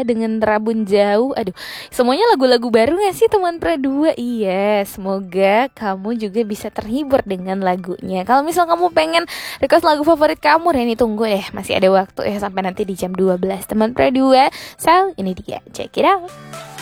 ya dengan Rabun Jauh. Aduh, semuanya lagu-lagu baru gak sih teman Pra2? Iya, semoga kamu juga bisa terhibur dengan lagunya. Kalau misal kamu pengen request lagu favorit kamu, Reni tunggu deh, masih ada waktu ya sampai nanti di jam 12 teman Pra2. So, ini dia, check it out.